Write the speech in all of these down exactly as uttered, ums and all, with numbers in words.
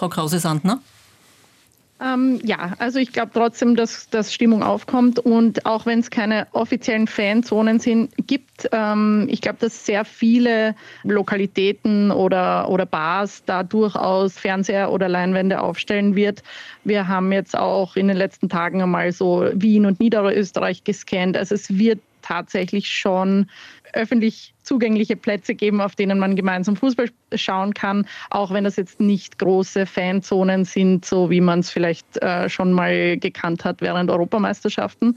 Frau Krause-Sandner? Ähm, ja, also ich glaube trotzdem, dass, dass Stimmung aufkommt und auch wenn es keine offiziellen Fanzonen sind, gibt, ähm, ich glaube, dass sehr viele Lokalitäten oder, oder Bars da durchaus Fernseher oder Leinwände aufstellen wird. Wir haben jetzt auch in den letzten Tagen einmal so Wien und Niederösterreich gescannt. Also es wird tatsächlich schon öffentlich zugängliche Plätze geben, auf denen man gemeinsam Fußball schauen kann, auch wenn das jetzt nicht große Fanzonen sind, so wie man es vielleicht äh, schon mal gekannt hat während Europameisterschaften.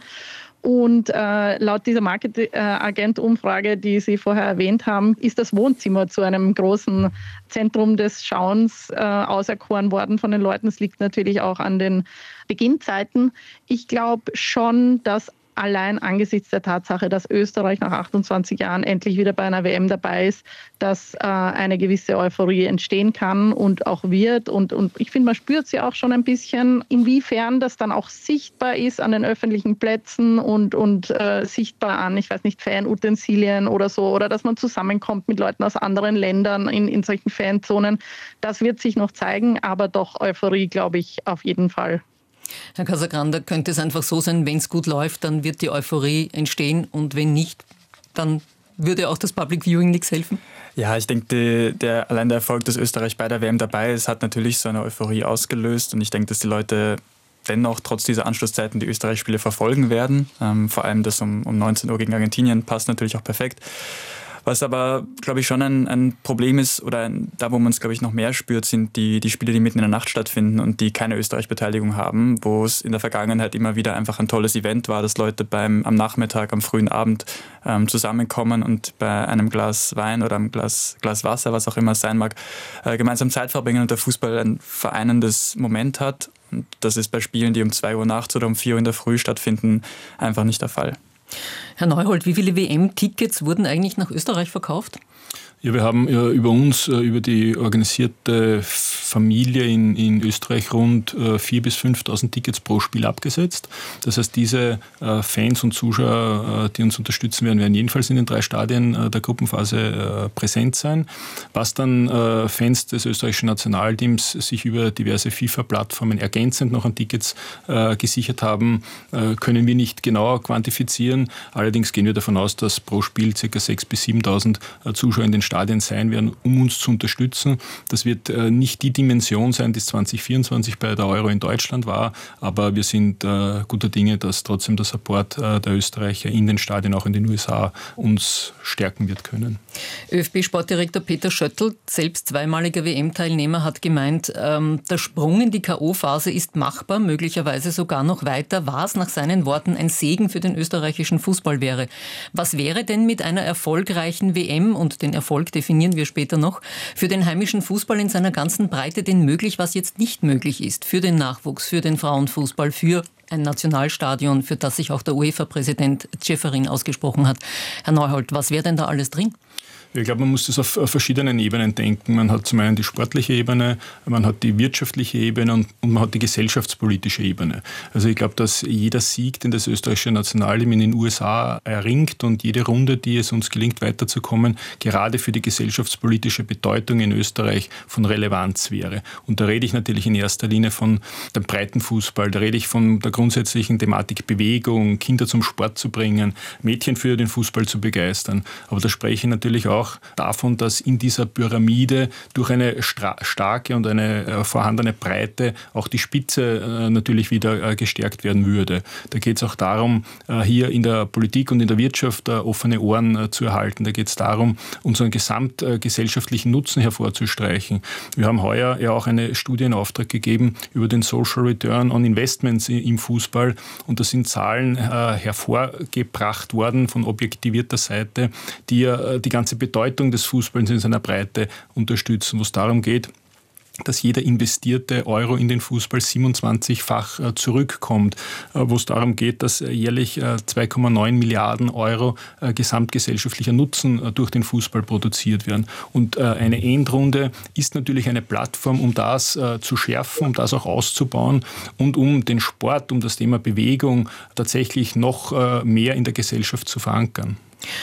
Und äh, laut dieser Market-Agent-Umfrage, die Sie vorher erwähnt haben, ist das Wohnzimmer zu einem großen Zentrum des Schauens äh, auserkoren worden von den Leuten. Es liegt natürlich auch an den Beginnzeiten. Ich glaube schon, dass allein angesichts der Tatsache, dass Österreich nach achtundzwanzig Jahren endlich wieder bei einer W M dabei ist, dass äh, eine gewisse Euphorie entstehen kann und auch wird. Und, und ich finde, man spürt sie auch schon ein bisschen, inwiefern das dann auch sichtbar ist an den öffentlichen Plätzen und, und äh, sichtbar an, ich weiß nicht, Fanutensilien oder so, oder dass man zusammenkommt mit Leuten aus anderen Ländern in, in solchen Fanzonen. Das wird sich noch zeigen, aber doch Euphorie, glaube ich, auf jeden Fall. Herr Casagrande, könnte es einfach so sein, wenn es gut läuft, dann wird die Euphorie entstehen und wenn nicht, dann würde auch das Public Viewing nichts helfen? Ja, ich denke, der, allein der Erfolg, dass Österreich bei der W M dabei ist, hat natürlich so eine Euphorie ausgelöst und ich denke, dass die Leute dennoch trotz dieser Anschlusszeiten die Österreich-Spiele verfolgen werden. Ähm, vor allem das um, um neunzehn Uhr gegen Argentinien passt natürlich auch perfekt. Was aber, glaube ich, schon ein, ein Problem ist, oder ein, da, wo man es, glaube ich, noch mehr spürt, sind die, die Spiele, die mitten in der Nacht stattfinden und die keine Österreich-Beteiligung haben, wo es in der Vergangenheit immer wieder einfach ein tolles Event war, dass Leute beim, am Nachmittag, am frühen Abend ähm, zusammenkommen und bei einem Glas Wein oder einem Glas, Glas Wasser, was auch immer es sein mag, äh, gemeinsam Zeit verbringen und der Fußball ein vereinendes Moment hat. Und das ist bei Spielen, die um zwei Uhr nachts oder um vier Uhr in der Früh stattfinden, einfach nicht der Fall. Herr Neuhold, wie viele W M-Tickets wurden eigentlich nach Österreich verkauft? Ja, wir haben ja über uns, über die organisierte Familie in, in Österreich rund viertausend bis fünftausend Tickets pro Spiel abgesetzt. Das heißt, diese Fans und Zuschauer, die uns unterstützen werden, werden jedenfalls in den drei Stadien der Gruppenphase präsent sein. Was dann Fans des österreichischen Nationalteams sich über diverse FIFA-Plattformen ergänzend noch an Tickets gesichert haben, können wir nicht genauer quantifizieren. Allerdings gehen wir davon aus, dass pro Spiel ca. sechstausend bis siebentausend Zuschauer in den Stadien sein werden, um uns zu unterstützen. Das wird äh, nicht die Dimension sein, die es zwanzig vierundzwanzig bei der Euro in Deutschland war, aber wir sind äh, guter Dinge, dass trotzdem der Support äh, der Österreicher in den Stadien, auch in den U S A, uns stärken wird können. ÖFB-Sportdirektor Peter Schöttl, selbst zweimaliger W M-Teilnehmer, hat gemeint, ähm, der Sprung in die K O-Phase ist machbar, möglicherweise sogar noch weiter, was nach seinen Worten ein Segen für den österreichischen Fußball wäre. Was wäre denn mit einer erfolgreichen W M und den Erfolg definieren wir später noch, für den heimischen Fußball in seiner ganzen Breite denn möglich, was jetzt nicht möglich ist, für den Nachwuchs, für den Frauenfußball, für ein Nationalstadion, für das sich auch der UEFA-Präsident Ceferin ausgesprochen hat. Herr Neuhold, was wäre denn da alles drin? Ich glaube, man muss das auf verschiedenen Ebenen denken. Man hat zum einen die sportliche Ebene, man hat die wirtschaftliche Ebene und, und man hat die gesellschaftspolitische Ebene. Also ich glaube, dass jeder Sieg, den das österreichische Nationalteam in den U S A erringt und jede Runde, die es uns gelingt, weiterzukommen, gerade für die gesellschaftspolitische Bedeutung in Österreich von Relevanz wäre. Und da rede ich natürlich in erster Linie von dem breiten Fußball, da rede ich von der grundsätzlichen Thematik Bewegung, Kinder zum Sport zu bringen, Mädchen für den Fußball zu begeistern. Aber da spreche ich natürlich auch davon, dass in dieser Pyramide durch eine stra- starke und eine äh, vorhandene Breite auch die Spitze äh, natürlich wieder äh, gestärkt werden würde. Da geht es auch darum, äh, hier in der Politik und in der Wirtschaft äh, offene Ohren äh, zu erhalten. Da geht es darum, unseren gesamtgesellschaftlichen äh, Nutzen hervorzustreichen. Wir haben heuer ja auch eine Studie in Auftrag gegeben über den Social Return on Investments im Fußball und da sind Zahlen äh, hervorgebracht worden von objektivierter Seite, die ja äh, die ganze Bedeutung Bedeutung des Fußballs in seiner Breite unterstützen, wo es darum geht, dass jeder investierte Euro in den Fußball siebenundzwanzigfach zurückkommt, wo es darum geht, dass jährlich zwei Komma neun Milliarden Euro gesamtgesellschaftlicher Nutzen durch den Fußball produziert werden. Und eine Endrunde ist natürlich eine Plattform, um das zu schärfen, um das auch auszubauen und um den Sport, um das Thema Bewegung tatsächlich noch mehr in der Gesellschaft zu verankern.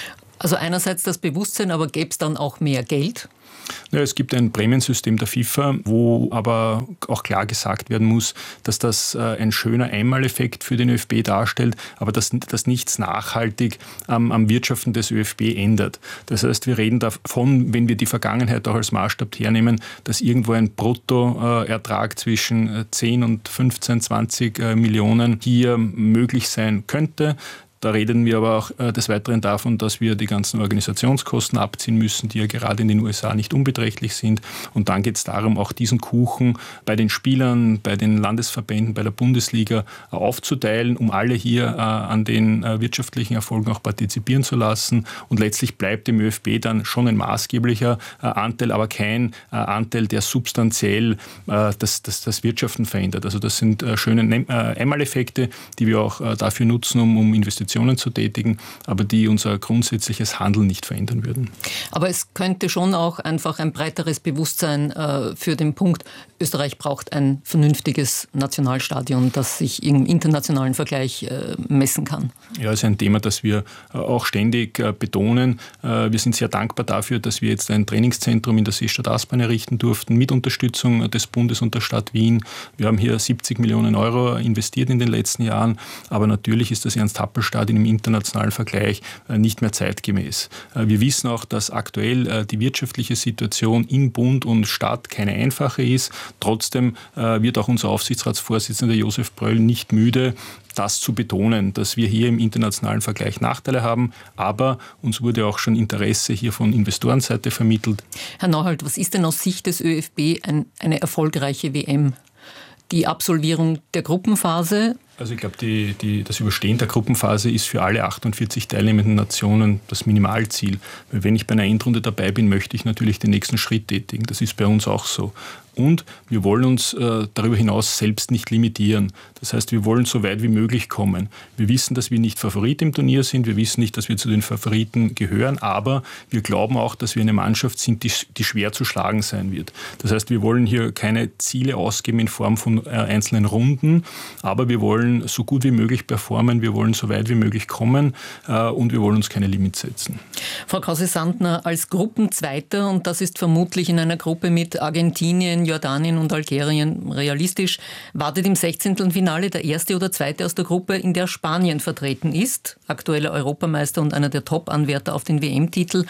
Also einerseits das Bewusstsein, aber gäbe es dann auch mehr Geld? Ja, es gibt ein Prämiensystem der FIFA, wo aber auch klar gesagt werden muss, dass das ein schöner Einmaleffekt für den ÖFB darstellt, aber dass das nichts nachhaltig am, am Wirtschaften des ÖFB ändert. Das heißt, wir reden davon, wenn wir die Vergangenheit auch als Maßstab hernehmen, dass irgendwo ein Bruttoertrag zwischen zehn und fünfzehn, zwanzig Millionen hier möglich sein könnte. Da reden wir aber auch äh, des Weiteren davon, dass wir die ganzen Organisationskosten abziehen müssen, die ja gerade in den U S A nicht unbeträchtlich sind. Und dann geht es darum, auch diesen Kuchen bei den Spielern, bei den Landesverbänden, bei der Bundesliga äh, aufzuteilen, um alle hier äh, an den äh, wirtschaftlichen Erfolgen auch partizipieren zu lassen. Und letztlich bleibt dem ÖFB dann schon ein maßgeblicher äh, Anteil, aber kein äh, Anteil, der substanziell äh, das, das, das Wirtschaften verändert. Also das sind äh, schöne äh, Einmaleffekte, die wir auch äh, dafür nutzen, um, um Investitionen zu tätigen, aber die unser grundsätzliches Handeln nicht verändern würden. Aber es könnte schon auch einfach ein breiteres Bewusstsein äh, für den Punkt, Österreich braucht ein vernünftiges Nationalstadion, das sich im internationalen Vergleich äh, messen kann. Ja, das ist ein Thema, das wir äh, auch ständig äh, betonen. Äh, wir sind sehr dankbar dafür, dass wir jetzt ein Trainingszentrum in der Seestadt Aspern errichten durften, mit Unterstützung des Bundes und der Stadt Wien. Wir haben hier siebzig Millionen Euro investiert in den letzten Jahren, aber natürlich ist das Ernst-Happel-Stadion im internationalen Vergleich nicht mehr zeitgemäß. Wir wissen auch, dass aktuell die wirtschaftliche Situation in Bund und Stadt keine einfache ist. Trotzdem wird auch unser Aufsichtsratsvorsitzender Josef Bröll nicht müde, das zu betonen, dass wir hier im internationalen Vergleich Nachteile haben, aber uns wurde auch schon Interesse hier von Investorenseite vermittelt. Herr Neuhold, was ist denn aus Sicht des ÖFB ein, eine erfolgreiche W M? Die Absolvierung der Gruppenphase? Also ich glaube, die, die, das Überstehen der Gruppenphase ist für alle achtundvierzig teilnehmenden Nationen das Minimalziel. Weil wenn ich bei einer Endrunde dabei bin, möchte ich natürlich den nächsten Schritt tätigen. Das ist bei uns auch so. Und wir wollen uns äh, darüber hinaus selbst nicht limitieren. Das heißt, wir wollen so weit wie möglich kommen. Wir wissen, dass wir nicht Favorit im Turnier sind. Wir wissen nicht, dass wir zu den Favoriten gehören. Aber wir glauben auch, dass wir eine Mannschaft sind, die, die schwer zu schlagen sein wird. Das heißt, wir wollen hier keine Ziele ausgeben in Form von äh, einzelnen Runden. Aber wir wollen so gut wie möglich performen. Wir wollen so weit wie möglich kommen. Äh, und wir wollen uns keine Limits setzen. Frau Krause-Sandner, als Gruppenzweiter, und das ist vermutlich in einer Gruppe mit Argentinien, Jordanien und Algerien realistisch, wartet im Sechzehntelfinale der erste oder zweite aus der Gruppe, in der Spanien vertreten ist, aktueller Europameister und einer der Top-Anwärter auf den W M-Titel.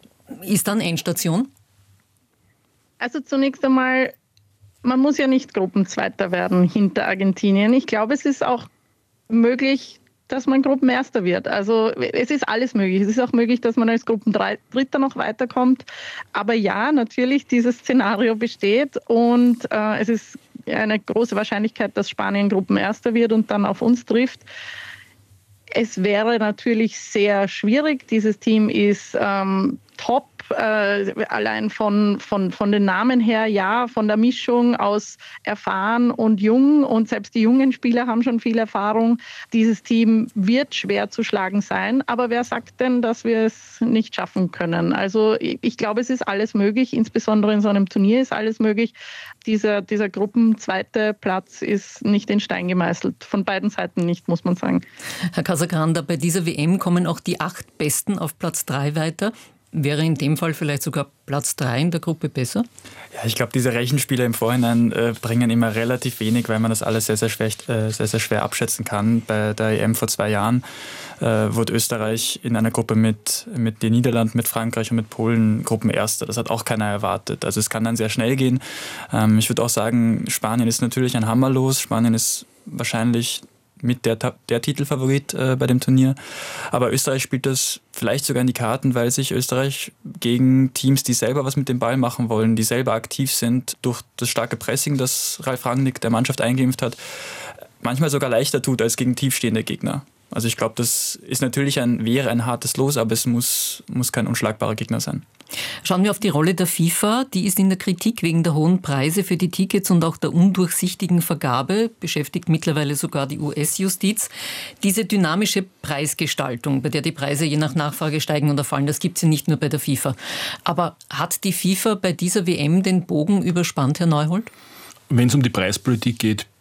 Ist dann Endstation? Also zunächst einmal, man muss ja nicht Gruppenzweiter werden hinter Argentinien. Ich glaube, es ist auch möglich, dass man Gruppenerster wird. Also es ist alles möglich. Es ist auch möglich, dass man als Gruppendritter noch weiterkommt. Aber ja, natürlich, dieses Szenario besteht und äh, es ist eine große Wahrscheinlichkeit, dass Spanien Gruppenerster wird und dann auf uns trifft. Es wäre natürlich sehr schwierig. Dieses Team ist ähm, top. Äh, allein von, von, von den Namen her, ja, von der Mischung aus erfahren und jung, und selbst die jungen Spieler haben schon viel Erfahrung. Dieses Team wird schwer zu schlagen sein, aber wer sagt denn, dass wir es nicht schaffen können? Also ich, ich glaube, es ist alles möglich, insbesondere in so einem Turnier ist alles möglich. Dieser, dieser Gruppenzweite Platz ist nicht in Stein gemeißelt, von beiden Seiten nicht, muss man sagen. Herr Casagranda, bei dieser W M kommen auch die acht Besten auf Platz drei weiter. Wäre in dem Fall vielleicht sogar Platz drei in der Gruppe besser? Ja, ich glaube, diese Rechenspiele im Vorhinein äh, bringen immer relativ wenig, weil man das alles sehr, sehr schwer, äh, sehr, sehr schwer abschätzen kann. Bei der E M vor zwei Jahren äh, wurde Österreich in einer Gruppe mit, mit den Niederlanden, mit Frankreich und mit Polen Gruppenerster. Das hat auch keiner erwartet. Also es kann dann sehr schnell gehen. Ähm, ich würde auch sagen, Spanien ist natürlich ein Hammerlos. Spanien ist wahrscheinlich mit der, der Titelfavorit äh, bei dem Turnier. Aber Österreich spielt das vielleicht sogar in die Karten, weil sich Österreich gegen Teams, die selber was mit dem Ball machen wollen, die selber aktiv sind, durch das starke Pressing, das Ralf Rangnick der Mannschaft eingeimpft hat, manchmal sogar leichter tut als gegen tiefstehende Gegner. Also ich glaube, das ist natürlich ein, wäre ein hartes Los, aber es muss, muss kein unschlagbarer Gegner sein. Schauen wir auf die Rolle der FIFA. Die ist in der Kritik wegen der hohen Preise für die Tickets und auch der undurchsichtigen Vergabe, beschäftigt mittlerweile sogar die U S-Justiz. Diese dynamische Preisgestaltung, bei der die Preise je nach Nachfrage steigen oder fallen, das gibt es ja nicht nur bei der FIFA. Aber hat die FIFA bei dieser W M den Bogen überspannt, Herr Neuhold? Wenn es um die Preispolitik geht,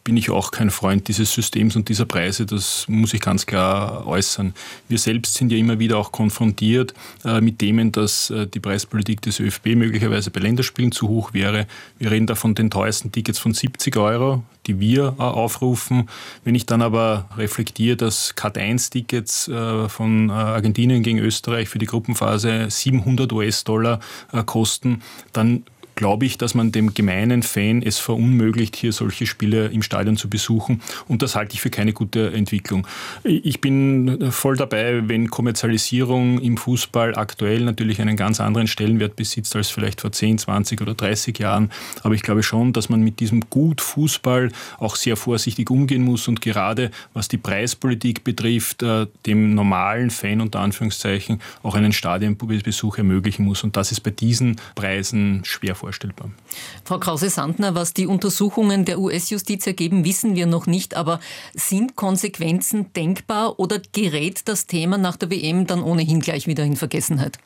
bin ich auch kein Freund dieses Systems und dieser Preise. Das muss ich ganz klar äußern. Wir selbst sind ja immer wieder auch konfrontiert äh, mit Themen, dass äh, die Preispolitik des ÖFB möglicherweise bei Länderspielen zu hoch wäre. Wir reden da von den teuersten Tickets von siebzig Euro, die wir äh, aufrufen. Wenn ich dann aber reflektiere, dass Cut eins Tickets äh, von äh, Argentinien gegen Österreich für die Gruppenphase siebenhundert US-Dollar äh, kosten, dann glaube ich, dass man dem gemeinen Fan es verunmöglicht, hier solche Spiele im Stadion zu besuchen. Und das halte ich für keine gute Entwicklung. Ich bin voll dabei, wenn Kommerzialisierung im Fußball aktuell natürlich einen ganz anderen Stellenwert besitzt als vielleicht vor zehn, zwanzig oder dreißig Jahren. Aber ich glaube schon, dass man mit diesem Gut Fußball auch sehr vorsichtig umgehen muss und gerade was die Preispolitik betrifft, dem normalen Fan unter Anführungszeichen auch einen Stadionbesuch ermöglichen muss. Und das ist bei diesen Preisen schwer vorstellbar. Vorstellbar. Frau Krause-Sandner, was die Untersuchungen der U S-Justiz ergeben, wissen wir noch nicht. Aber sind Konsequenzen denkbar oder gerät das Thema nach der W M dann ohnehin gleich wieder in Vergessenheit?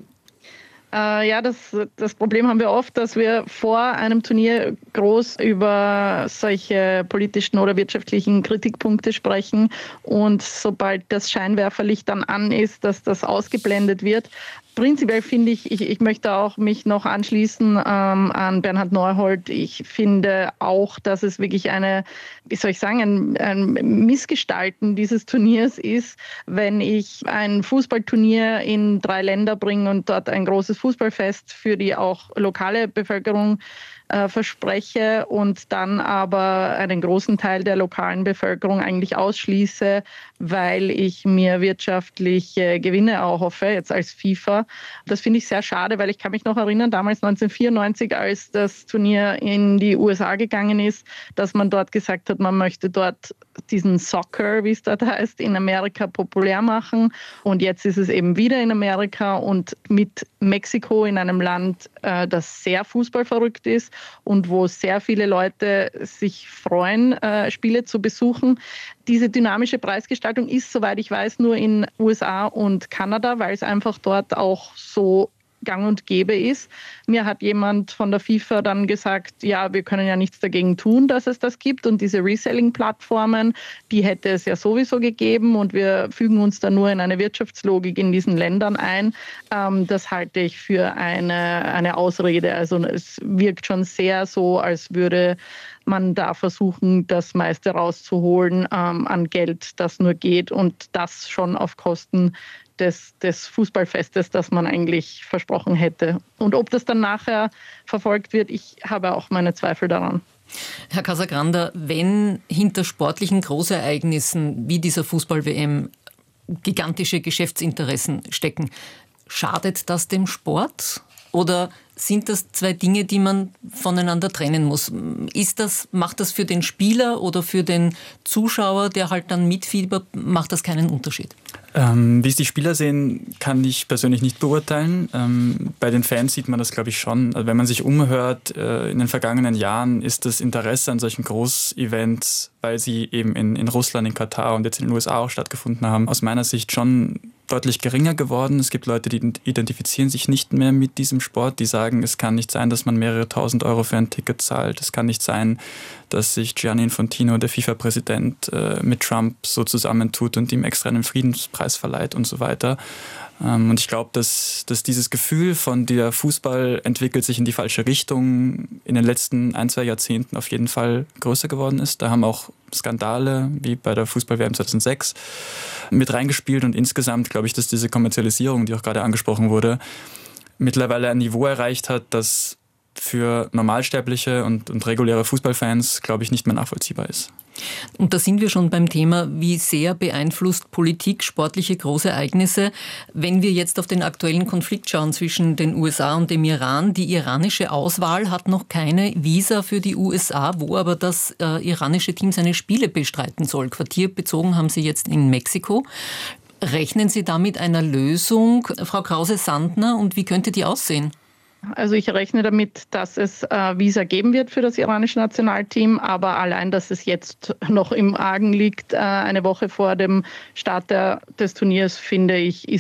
Äh, ja, das, das Problem haben wir oft, dass wir vor einem Turnier groß über solche politischen oder wirtschaftlichen Kritikpunkte sprechen und sobald das Scheinwerferlicht dann an ist, dass das ausgeblendet wird. Prinzipiell finde ich, ich, ich möchte auch mich noch anschließen ähm, an Bernhard Neuhold. Ich finde auch, dass es wirklich eine, wie soll ich sagen, ein, ein Missgestalten dieses Turniers ist, wenn ich ein Fußballturnier in drei Länder bringe und dort ein großes Fußballfest für die auch lokale Bevölkerung äh, verspreche und dann aber einen großen Teil der lokalen Bevölkerung eigentlich ausschließe, weil ich mir wirtschaftliche Gewinne erhoffe, jetzt als FIFA. Das finde ich sehr schade, weil ich kann mich noch erinnern, damals neunzehnhundertvierundneunzig, als das Turnier in die U S A gegangen ist, dass man dort gesagt hat, man möchte dort diesen Soccer, wie es dort heißt, in Amerika populär machen. Und jetzt ist es eben wieder in Amerika und mit Mexiko in einem Land, äh, das sehr fußballverrückt ist und wo sehr viele Leute sich freuen, äh, Spiele zu besuchen. Diese dynamische Preisgestaltung ist, soweit ich weiß, nur in U S A und Kanada, weil es einfach dort auch so gang und gäbe ist. Mir hat jemand von der FIFA dann gesagt, ja, wir können ja nichts dagegen tun, dass es das gibt und diese Reselling-Plattformen, die hätte es ja sowieso gegeben und wir fügen uns da nur in eine Wirtschaftslogik in diesen Ländern ein. Ähm, das halte ich für eine, eine Ausrede. Also es wirkt schon sehr so, als würde man da versuchen, das meiste rauszuholen ähm, an Geld, das nur geht und das schon auf Kosten Des, des Fußballfestes, das man eigentlich versprochen hätte. Und ob das dann nachher verfolgt wird, ich habe auch meine Zweifel daran. Herr Casagranda, wenn hinter sportlichen Großereignissen wie dieser Fußball-W M gigantische Geschäftsinteressen stecken, schadet das dem Sport? Oder sind das zwei Dinge, die man voneinander trennen muss? Ist das, macht das für den Spieler oder für den Zuschauer, der halt dann mitfiebert, macht das keinen Unterschied? Ähm, wie es die Spieler sehen, kann ich persönlich nicht beurteilen. Ähm, bei den Fans sieht man das, glaube ich, schon. Also wenn man sich umhört, äh, in den vergangenen Jahren ist das Interesse an solchen Großevents, weil sie eben in, in Russland, in Katar und jetzt in den U S A auch stattgefunden haben, aus meiner Sicht schon deutlich geringer geworden. Es gibt Leute, die identifizieren sich nicht mehr mit diesem Sport. Die sagen, es kann nicht sein, dass man mehrere tausend Euro für ein Ticket zahlt. Es kann nicht sein, dass sich Gianni Infantino, der FIFA-Präsident, äh, mit Trump so zusammentut und ihm extra einen Friedenspreis verleiht und so weiter. Ähm, und ich glaube, dass, dass dieses Gefühl von der Fußball entwickelt sich in die falsche Richtung in den letzten ein, zwei Jahrzehnten auf jeden Fall größer geworden ist. Da haben auch Skandale wie bei der Fußball-W M zweitausendsechs mit reingespielt und insgesamt glaube ich, dass diese Kommerzialisierung, die auch gerade angesprochen wurde, mittlerweile ein Niveau erreicht hat, das für Normalsterbliche und, und reguläre Fußballfans, glaube ich, nicht mehr nachvollziehbar ist. Und da sind wir schon beim Thema, wie sehr beeinflusst Politik sportliche Großereignisse. Wenn wir jetzt auf den aktuellen Konflikt schauen zwischen den U S A und dem Iran, die iranische Auswahl hat noch keine Visa für die U S A, wo aber das äh, iranische Team seine Spiele bestreiten soll. Quartierbezogen haben sie jetzt in Mexiko. Rechnen Sie da mit einer Lösung, Frau Krause-Sandner, und wie könnte die aussehen? Also ich rechne damit, dass es äh, Visa geben wird für das iranische Nationalteam, aber allein, dass es jetzt noch im Argen liegt, äh, eine Woche vor dem Start der, des Turniers, finde ich, ist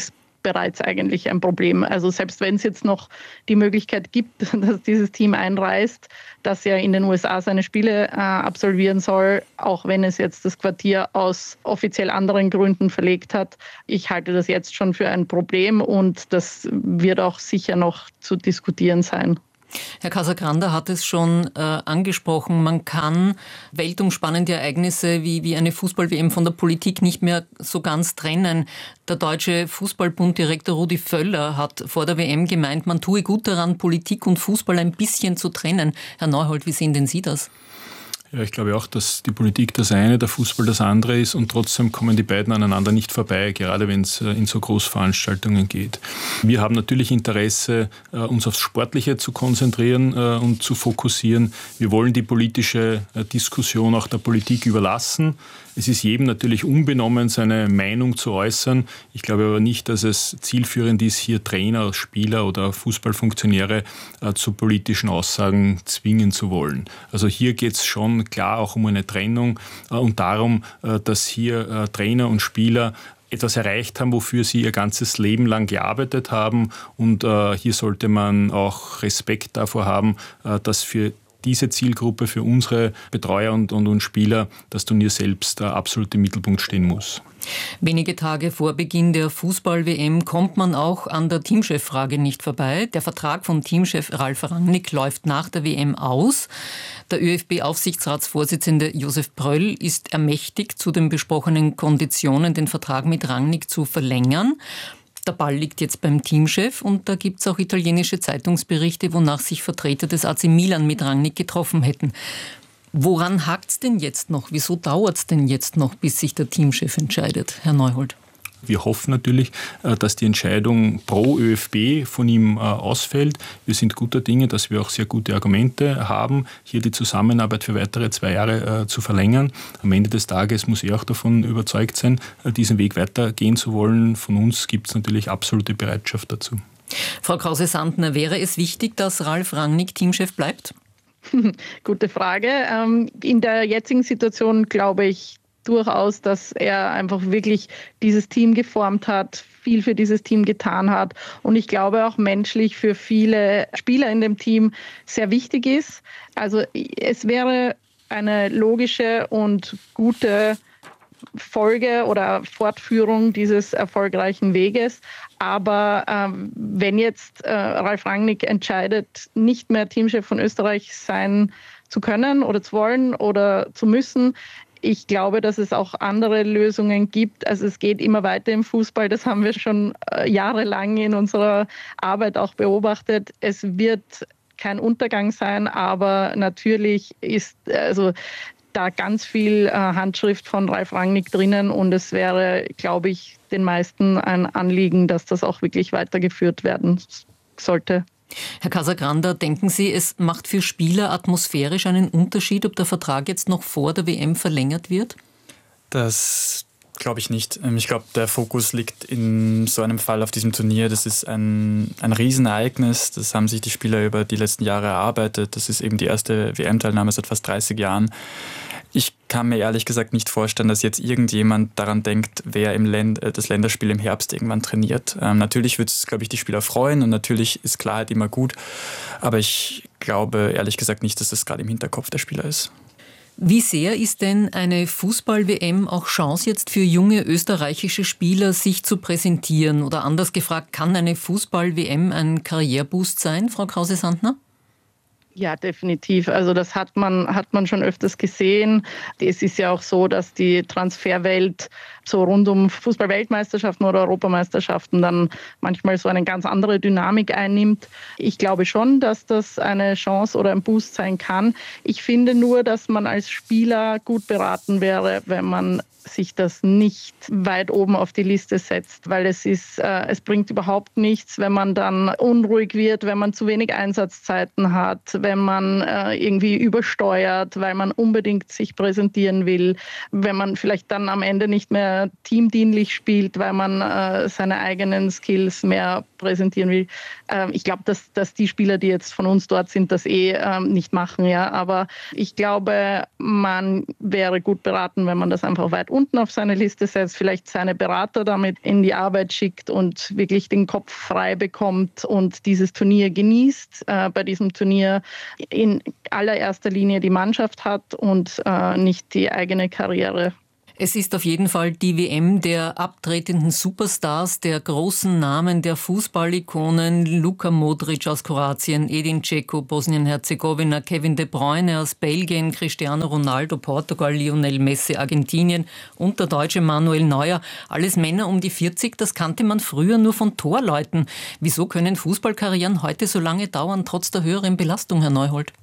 bereits eigentlich ein Problem. Also selbst wenn es jetzt noch die Möglichkeit gibt, dass dieses Team einreist, das ja in den U S A seine Spiele äh, absolvieren soll, auch wenn es jetzt das Quartier aus offiziell anderen Gründen verlegt hat. Ich halte das jetzt schon für ein Problem und das wird auch sicher noch zu diskutieren sein. Herr Casagranda hat es schon äh, angesprochen, man kann weltumspannende Ereignisse wie, wie eine Fußball-W M von der Politik nicht mehr so ganz trennen. Der deutsche Fußballbunddirektor Rudi Völler hat vor der W M gemeint, man tue gut daran, Politik und Fußball ein bisschen zu trennen. Herr Neuhold, wie sehen denn Sie das? Ja, ich glaube auch, dass die Politik das eine, der Fußball das andere ist und trotzdem kommen die beiden aneinander nicht vorbei, gerade wenn es in so Großveranstaltungen geht. Wir haben natürlich Interesse, uns aufs Sportliche zu konzentrieren und zu fokussieren. Wir wollen die politische Diskussion auch der Politik überlassen. Es ist jedem natürlich unbenommen, seine Meinung zu äußern. Ich glaube aber nicht, dass es zielführend ist, hier Trainer, Spieler oder Fußballfunktionäre äh, zu politischen Aussagen zwingen zu wollen. Also hier geht es schon klar auch um eine Trennung äh, und darum, äh, dass hier äh, Trainer und Spieler etwas erreicht haben, wofür sie ihr ganzes Leben lang gearbeitet haben. Und äh, hier sollte man auch Respekt davor haben, äh, dass für diese Zielgruppe, für unsere Betreuer und, und, und Spieler, das Turnier selbst äh, absolut im Mittelpunkt stehen muss. Wenige Tage vor Beginn der Fußball-W M kommt man auch an der Teamchef-Frage nicht vorbei. Der Vertrag von Teamchef Ralf Rangnick läuft nach der W M aus. Der ÖFB-Aufsichtsratsvorsitzende Josef Pröll ist ermächtigt, zu den besprochenen Konditionen den Vertrag mit Rangnick zu verlängern. Der Ball liegt jetzt beim Teamchef und da gibt es auch italienische Zeitungsberichte, wonach sich Vertreter des A C Milan mit Rangnick getroffen hätten. Woran hakt es denn jetzt noch? Wieso dauert es denn jetzt noch, bis sich der Teamchef entscheidet, Herr Neuhold? Wir hoffen natürlich, dass die Entscheidung pro ÖFB von ihm ausfällt. Wir sind guter Dinge, dass wir auch sehr gute Argumente haben, hier die Zusammenarbeit für weitere zwei Jahre zu verlängern. Am Ende des Tages muss er auch davon überzeugt sein, diesen Weg weitergehen zu wollen. Von uns gibt es natürlich absolute Bereitschaft dazu. Frau Krause-Sandner, wäre es wichtig, dass Ralf Rangnick Teamchef bleibt? Gute Frage. In der jetzigen Situation glaube ich durchaus, dass er einfach wirklich dieses Team geformt hat, viel für dieses Team getan hat und ich glaube auch menschlich für viele Spieler in dem Team sehr wichtig ist. Also es wäre eine logische und gute Folge oder Fortführung dieses erfolgreichen Weges. Aber ähm, wenn jetzt äh, Ralf Rangnick entscheidet, nicht mehr Teamchef von Österreich sein zu können oder zu wollen oder zu müssen, ich glaube, dass es auch andere Lösungen gibt. Also es geht immer weiter im Fußball. Das haben wir schon äh, jahrelang in unserer Arbeit auch beobachtet. Es wird kein Untergang sein, aber natürlich ist also da ganz viel äh, Handschrift von Ralf Rangnick drinnen und es wäre, glaube ich, den meisten ein Anliegen, dass das auch wirklich weitergeführt werden sollte. Herr Casagranda, denken Sie, es macht für Spieler atmosphärisch einen Unterschied, ob der Vertrag jetzt noch vor der W M verlängert wird? Das glaube ich nicht. Ich glaube, der Fokus liegt in so einem Fall auf diesem Turnier. Das ist ein, ein Riesenereignis. Das haben sich die Spieler über die letzten Jahre erarbeitet. Das ist eben die erste W M-Teilnahme seit fast dreißig Jahren. Ich kann mir ehrlich gesagt nicht vorstellen, dass jetzt irgendjemand daran denkt, wer im Länd- das Länderspiel im Herbst irgendwann trainiert. Ähm, natürlich wird es, glaube ich, die Spieler freuen und natürlich ist Klarheit immer gut. Aber ich glaube ehrlich gesagt nicht, dass das gerade im Hinterkopf der Spieler ist. Wie sehr ist denn eine Fußball-W M auch Chance jetzt für junge österreichische Spieler, sich zu präsentieren? Oder anders gefragt, kann eine Fußball-W M ein Karriereboost sein, Frau Krause-Sandner? Ja, definitiv. Also das hat man, hat man schon öfters gesehen. Es ist ja auch so, dass die Transferwelt so rund um Fußball-Weltmeisterschaften oder Europameisterschaften dann manchmal so eine ganz andere Dynamik einnimmt. Ich glaube schon, dass das eine Chance oder ein Boost sein kann. Ich finde nur, dass man als Spieler gut beraten wäre, wenn man sich das nicht weit oben auf die Liste setzt, weil es ist, äh, es bringt überhaupt nichts, wenn man dann unruhig wird, wenn man zu wenig Einsatzzeiten hat, wenn man äh, irgendwie übersteuert, weil man unbedingt sich präsentieren will, wenn man vielleicht dann am Ende nicht mehr teamdienlich spielt, weil man äh, seine eigenen Skills mehr präsentieren will. Ähm, ich glaube, dass, dass die Spieler, die jetzt von uns dort sind, das eh ähm, nicht machen. Ja? Aber ich glaube, man wäre gut beraten, wenn man das einfach weit unten auf seine Liste setzt, vielleicht seine Berater damit in die Arbeit schickt und wirklich den Kopf frei bekommt und dieses Turnier genießt. Äh, bei diesem Turnier in allererster Linie die Mannschaft hat und äh, nicht die eigene Karriere. Es ist auf jeden Fall die W M der abtretenden Superstars, der großen Namen der Fußballikonen. Luka Modric aus Kroatien, Edin Dzeko, Bosnien-Herzegowina, Kevin De Bruyne aus Belgien, Cristiano Ronaldo, Portugal, Lionel Messi, Argentinien und der Deutsche Manuel Neuer. Alles Männer um die vierzig, das kannte man früher nur von Torleuten. Wieso können Fußballkarrieren heute so lange dauern, trotz der höheren Belastung, Herr Neuhold?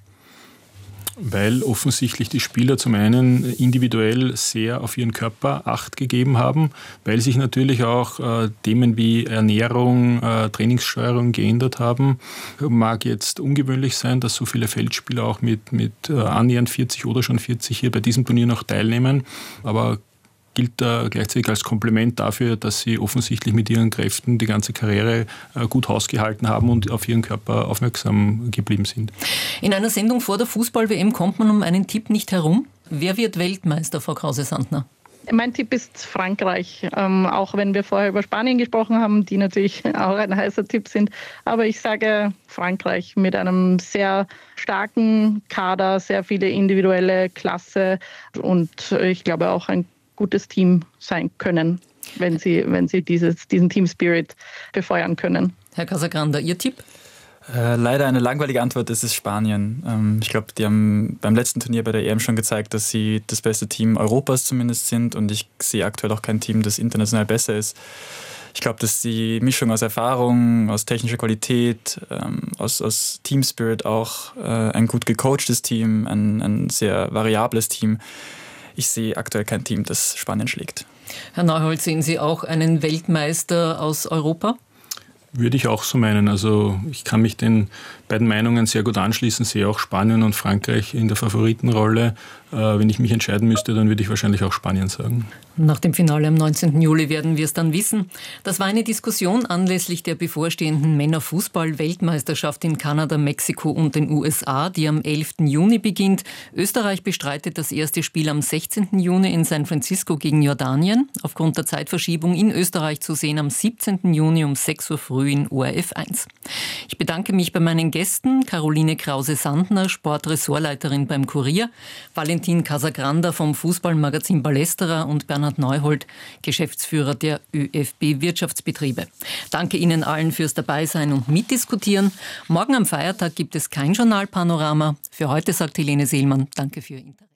Weil offensichtlich die Spieler zum einen individuell sehr auf ihren Körper Acht gegeben haben, weil sich natürlich auch äh, Themen wie Ernährung, äh, Trainingssteuerung geändert haben. Mag jetzt ungewöhnlich sein, dass so viele Feldspieler auch mit, mit äh, annähernd vierzig oder schon vierzig hier bei diesem Turnier noch teilnehmen, aber gilt da gleichzeitig als Kompliment dafür, dass sie offensichtlich mit ihren Kräften die ganze Karriere gut hausgehalten haben und auf ihren Körper aufmerksam geblieben sind. In einer Sendung vor der Fußball-W M kommt man um einen Tipp nicht herum. Wer wird Weltmeister, Frau Krause-Sandner? Mein Tipp ist Frankreich, ähm, auch wenn wir vorher über Spanien gesprochen haben, die natürlich auch ein heißer Tipp sind. Aber ich sage Frankreich mit einem sehr starken Kader, sehr viele individuelle Klasse und ich glaube auch ein gutes Team sein können, wenn sie, wenn sie dieses, diesen Team Spirit befeuern können. Herr Casagranda, Ihr Tipp? Äh, leider eine langweilige Antwort, es ist Spanien. Ähm, ich glaube, die haben beim letzten Turnier bei der E M schon gezeigt, dass sie das beste Team Europas zumindest sind und ich sehe aktuell auch kein Team, das international besser ist. Ich glaube, dass die Mischung aus Erfahrung, aus technischer Qualität, ähm, aus, aus Team Spirit auch äh, ein gut gecoachtes Team, ein, ein sehr variables Team. Ich sehe aktuell kein Team, das Spanien schlägt. Herr Neuhold, sehen Sie auch einen Weltmeister aus Europa? Würde ich auch so meinen. Also ich kann mich den beiden Meinungen sehr gut anschließen. Sehe auch Spanien und Frankreich in der Favoritenrolle. Äh, wenn ich mich entscheiden müsste, dann würde ich wahrscheinlich auch Spanien sagen. Nach dem Finale am neunzehnten Juli werden wir es dann wissen. Das war eine Diskussion anlässlich der bevorstehenden Männerfußball-Weltmeisterschaft in Kanada, Mexiko und den U S A, die am elften Juni beginnt. Österreich bestreitet das erste Spiel am sechzehnten Juni in San Francisco gegen Jordanien. Aufgrund der Zeitverschiebung in Österreich zu sehen am siebzehnten Juni um sechs Uhr früh in O R F eins. Ich bedanke mich bei meinen Gästen, Caroline Krause-Sandner, Sportressortleiterin beim Kurier, Valentin Casagranda vom Fußballmagazin Ballesterer und Bernhard Neuhold, Geschäftsführer der ÖFB Wirtschaftsbetriebe. Danke Ihnen allen fürs Dabeisein und Mitdiskutieren. Morgen am Feiertag gibt es kein Journalpanorama. Für heute sagt Helene Seelmann, danke für Ihr Interesse.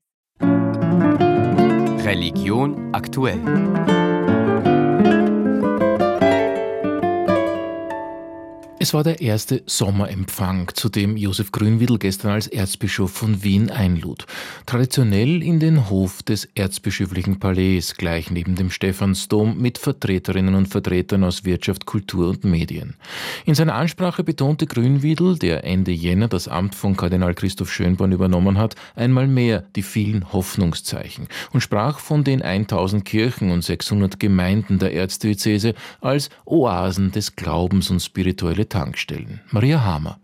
Religion aktuell. Es war der erste Sommerempfang, zu dem Josef Grünwiehl gestern als Erzbischof von Wien einlud. Traditionell in den Hof des Erzbischöflichen Palais, gleich neben dem Stephansdom, mit Vertreterinnen und Vertretern aus Wirtschaft, Kultur und Medien. In seiner Ansprache betonte Grünwiehl, der Ende Jänner das Amt von Kardinal Christoph Schönborn übernommen hat, einmal mehr die vielen Hoffnungszeichen und sprach von den tausend Kirchen und sechshundert Gemeinden der Erzdiözese als Oasen des Glaubens und spirituelle Tankstellen. Maria Hamer.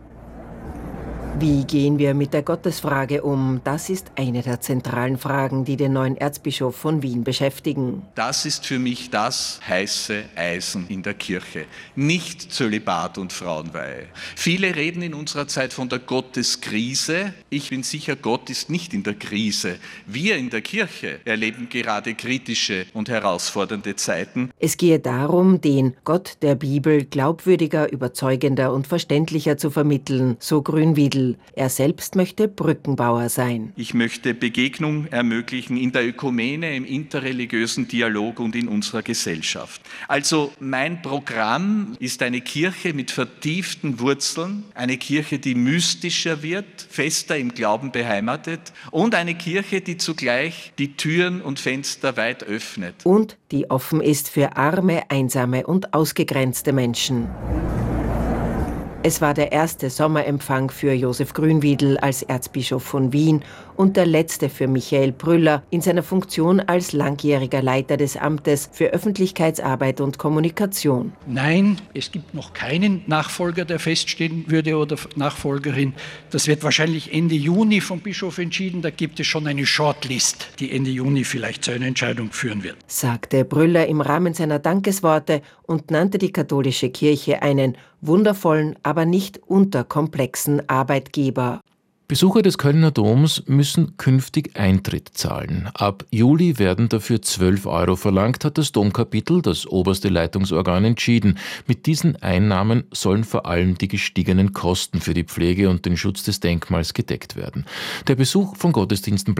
Wie gehen wir mit der Gottesfrage um? Das ist eine der zentralen Fragen, die den neuen Erzbischof von Wien beschäftigen. Das ist für mich das heiße Eisen in der Kirche, nicht Zölibat und Frauenweihe. Viele reden in unserer Zeit von der Gotteskrise. Ich bin sicher, Gott ist nicht in der Krise. Wir in der Kirche erleben gerade kritische und herausfordernde Zeiten. Es gehe darum, den Gott der Bibel glaubwürdiger, überzeugender und verständlicher zu vermitteln, so Grünwiehl. Er selbst möchte Brückenbauer sein. Ich möchte Begegnung ermöglichen in der Ökumene, im interreligiösen Dialog und in unserer Gesellschaft. Also mein Programm ist eine Kirche mit vertieften Wurzeln, eine Kirche, die mystischer wird, fester im Glauben beheimatet und eine Kirche, die zugleich die Türen und Fenster weit öffnet. Und die offen ist für arme, einsame und ausgegrenzte Menschen. Es war der erste Sommerempfang für Josef Grünwiedl als Erzbischof von Wien und der letzte für Michael Brüller in seiner Funktion als langjähriger Leiter des Amtes für Öffentlichkeitsarbeit und Kommunikation. Nein, es gibt noch keinen Nachfolger, der feststehen würde oder Nachfolgerin. Das wird wahrscheinlich Ende Juni vom Bischof entschieden. Da gibt es schon eine Shortlist, die Ende Juni vielleicht zu einer Entscheidung führen wird, sagte Brüller im Rahmen seiner Dankesworte und nannte die katholische Kirche einen wundervollen, aber nicht unterkomplexen Arbeitgeber. Besucher des Kölner Doms müssen künftig Eintritt zahlen. Ab Juli werden dafür zwölf Euro verlangt, hat das Domkapitel, das oberste Leitungsorgan, entschieden. Mit diesen Einnahmen sollen vor allem die gestiegenen Kosten für die Pflege und den Schutz des Denkmals gedeckt werden. Der Besuch von Gottesdiensten